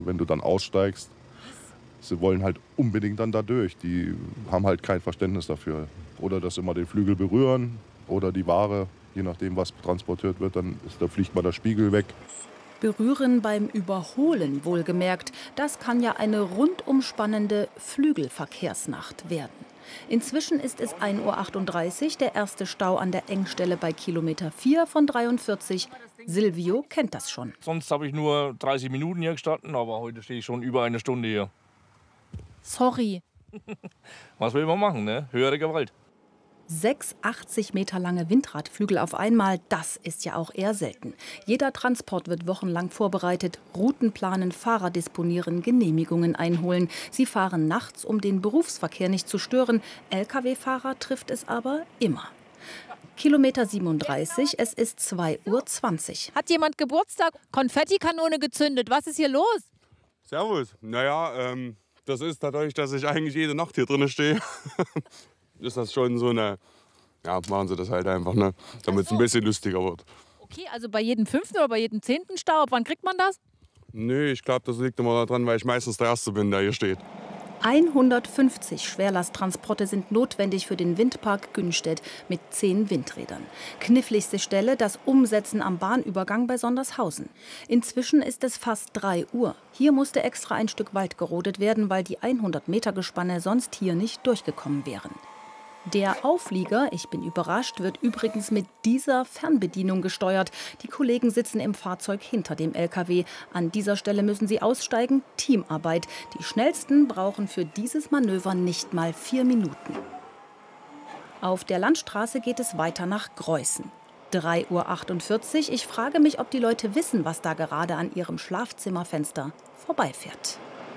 Wenn du dann aussteigst, sie wollen halt unbedingt dann da durch. Die haben halt kein Verständnis dafür. Oder dass immer den Flügel berühren oder die Ware, je nachdem, was transportiert wird, da fliegt mal der Spiegel weg. Berühren beim Überholen wohlgemerkt. Das kann ja eine rundumspannende Flügelverkehrsnacht werden. Inzwischen ist es 1:38 Uhr, der erste Stau an der Engstelle bei Kilometer 4 von 43. Silvio kennt das schon. Sonst habe ich nur 30 Minuten hier gestanden, aber heute stehe ich schon über eine Stunde hier. Sorry. Was will man machen, ne? Höhere Gewalt. 6 80 Meter lange Windradflügel auf einmal, das ist ja auch eher selten. Jeder Transport wird wochenlang vorbereitet, Routen planen, Fahrer disponieren, Genehmigungen einholen. Sie fahren nachts, um den Berufsverkehr nicht zu stören. Lkw-Fahrer trifft es aber immer. Kilometer 37, es ist 2:20 Uhr. Hat jemand Geburtstag? Konfettikanone gezündet. Was ist hier los? Servus. Naja, das ist dadurch, dass ich eigentlich jede Nacht hier drin stehe. Ist das schon so eine, ja, machen sie das halt einfach, ne, damit es ein bisschen lustiger wird. Okay, also bei jedem 5. oder bei jedem 10. Stau, wann kriegt man das? Nö, ich glaube, das liegt immer daran, weil ich meistens der Erste bin, der hier steht. 150 Schwerlasttransporte sind notwendig für den Windpark Günstedt mit 10 Windrädern. Kniffligste Stelle das Umsetzen am Bahnübergang bei Sondershausen. Inzwischen ist es fast 3 Uhr. Hier musste extra ein Stück Wald gerodet werden, weil die 100-Meter-Gespanne sonst hier nicht durchgekommen wären. Der Auflieger, ich bin überrascht, wird übrigens mit dieser Fernbedienung gesteuert. Die Kollegen sitzen im Fahrzeug hinter dem LKW. An dieser Stelle müssen sie aussteigen. Teamarbeit. Die Schnellsten brauchen für dieses Manöver nicht mal 4 Minuten. Auf der Landstraße geht es weiter nach Greußen. 3:48 Uhr. Ich frage mich, ob die Leute wissen, was da gerade an ihrem Schlafzimmerfenster vorbeifährt.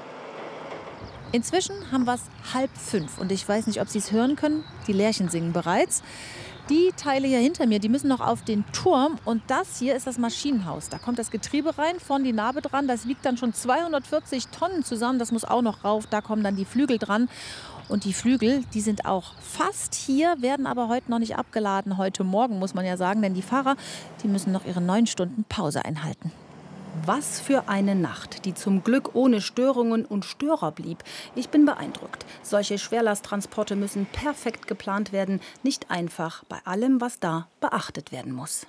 Inzwischen haben wir es 4:30 und ich weiß nicht, ob Sie es hören können. Die Lerchen singen bereits. Die Teile hier hinter mir, die müssen noch auf den Turm. Und das hier ist das Maschinenhaus. Da kommt das Getriebe rein, vorne die Narbe dran. Das wiegt dann schon 240 Tonnen zusammen. Das muss auch noch rauf. Da kommen dann die Flügel dran. Und die Flügel, die sind auch fast hier, werden aber heute noch nicht abgeladen. Heute Morgen, muss man ja sagen. Denn die Fahrer, die müssen noch ihre 9 Stunden Pause einhalten. Was für eine Nacht, die zum Glück ohne Störungen und Störer blieb. Ich bin beeindruckt. Solche Schwerlasttransporte müssen perfekt geplant werden. Nicht einfach bei allem, was da beachtet werden muss.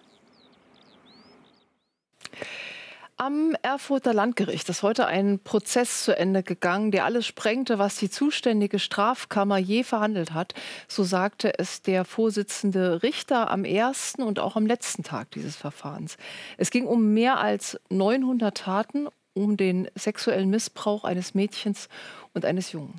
Am Erfurter Landgericht ist heute ein Prozess zu Ende gegangen, der alles sprengte, was die zuständige Strafkammer je verhandelt hat. So sagte es der Vorsitzende Richter am ersten und auch am letzten Tag dieses Verfahrens. Es ging um mehr als 900 Taten, um den sexuellen Missbrauch eines Mädchens und eines Jungen.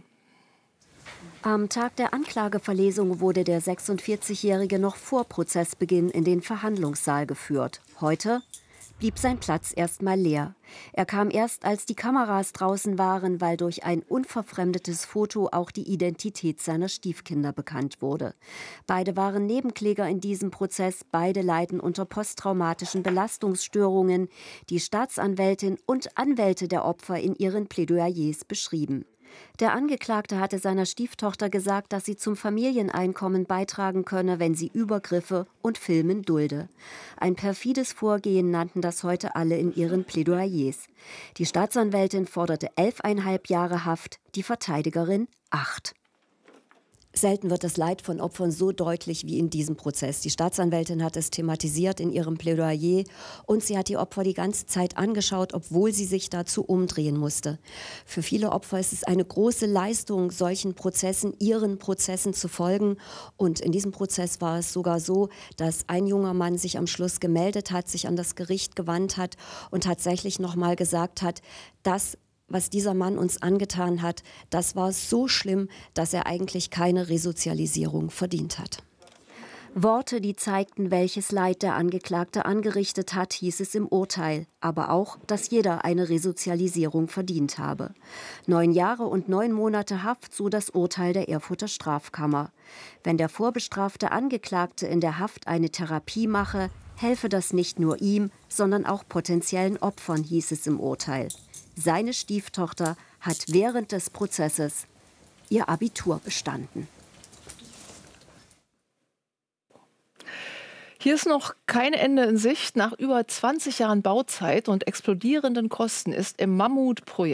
Am Tag der Anklageverlesung wurde der 46-Jährige noch vor Prozessbeginn in den Verhandlungssaal geführt. Heute blieb sein Platz erstmal leer. Er kam erst, als die Kameras draußen waren, weil durch ein unverfremdetes Foto auch die Identität seiner Stiefkinder bekannt wurde. Beide waren Nebenkläger in diesem Prozess, beide leiden unter posttraumatischen Belastungsstörungen, die Staatsanwältin und Anwälte der Opfer in ihren Plädoyers beschrieben. Der Angeklagte hatte seiner Stieftochter gesagt, dass sie zum Familieneinkommen beitragen könne, wenn sie Übergriffe und Filmen dulde. Ein perfides Vorgehen nannten das heute alle in ihren Plädoyers. Die Staatsanwältin forderte 11,5 Jahre Haft, die Verteidigerin 8. Selten wird das Leid von Opfern so deutlich wie in diesem Prozess. Die Staatsanwältin hat es thematisiert in ihrem Plädoyer und sie hat die Opfer die ganze Zeit angeschaut, obwohl sie sich dazu umdrehen musste. Für viele Opfer ist es eine große Leistung, solchen Prozessen, ihren Prozessen zu folgen. Und in diesem Prozess war es sogar so, dass ein junger Mann sich am Schluss gemeldet hat, sich an das Gericht gewandt hat und tatsächlich nochmal gesagt hat, dass was dieser Mann uns angetan hat, das war so schlimm, dass er eigentlich keine Resozialisierung verdient hat. Worte, die zeigten, welches Leid der Angeklagte angerichtet hat, hieß es im Urteil. Aber auch, dass jeder eine Resozialisierung verdient habe. 9 Jahre und 9 Monate Haft, so das Urteil der Erfurter Strafkammer. Wenn der vorbestrafte Angeklagte in der Haft eine Therapie mache, helfe das nicht nur ihm, sondern auch potenziellen Opfern, hieß es im Urteil. Seine Stieftochter hat während des Prozesses ihr Abitur bestanden. Hier ist noch kein Ende in Sicht. Nach über 20 Jahren Bauzeit und explodierenden Kosten ist im Mammutprojekt